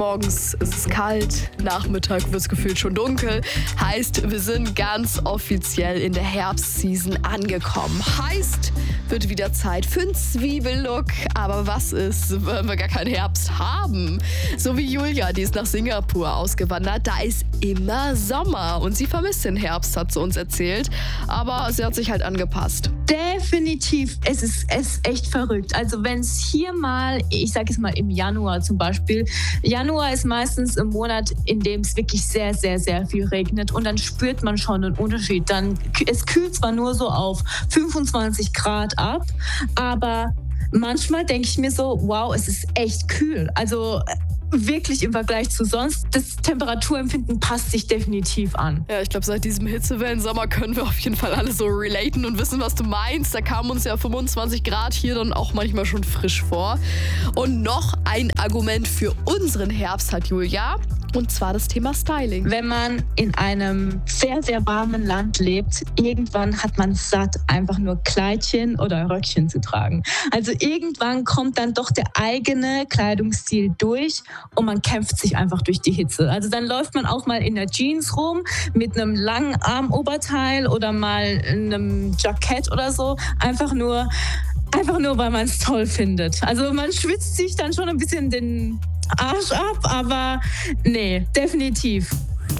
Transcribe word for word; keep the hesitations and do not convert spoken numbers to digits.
morgens ist es kalt, Nachmittag wird es gefühlt schon dunkel. Heißt, wir sind ganz offiziell in der Herbstseason angekommen. Heißt, wird wieder Zeit für einen Zwiebellook. Aber was ist, wenn wir gar keinen Herbst haben? So wie Julia, die ist nach Singapur ausgewandert. Da ist immer Sommer und sie vermisst den Herbst, hat sie uns erzählt. Aber sie hat sich halt angepasst. Definitiv. Es ist, es ist echt verrückt. Also wenn es hier mal, ich sage es mal im Januar zum Beispiel, Januar ist meistens ein Monat, in dem es wirklich sehr, sehr, sehr viel regnet und dann spürt man schon einen Unterschied. Dann, es kühlt zwar nur so auf fünfundzwanzig Grad ab, aber manchmal denke ich mir so, wow, es ist echt kühl. Also wirklich im Vergleich zu sonst, das Temperaturempfinden passt sich definitiv an. Ja, ich glaube, seit diesem Hitzewellen-Sommer können wir auf jeden Fall alle so relaten und wissen, was du meinst. Da kamen uns ja fünfundzwanzig Grad hier dann auch manchmal schon frisch vor. Und noch ein Argument für unseren Herbst hat Julia, und zwar das Thema Styling. Wenn man in einem sehr, sehr warmen Land lebt, irgendwann hat man satt, einfach nur Kleidchen oder Röckchen zu tragen. Also irgendwann kommt dann doch der eigene Kleidungsstil durch und man kämpft sich einfach durch die Hitze. Also dann läuft man auch mal in der Jeans rum mit einem langen Armoberteil oder mal in einem Jackett oder so. Einfach nur, einfach nur, weil man es toll findet. Also man schwitzt sich dann schon ein bisschen den Arsch ab, aber nee, definitiv.